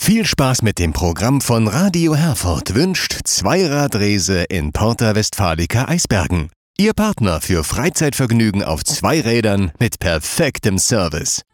Viel Spaß mit dem Programm von Radio Herford wünscht Zweiradrese in Porta Westfalica Eisbergen. Ihr Partner für Freizeitvergnügen auf 2 Rädern mit perfektem Service.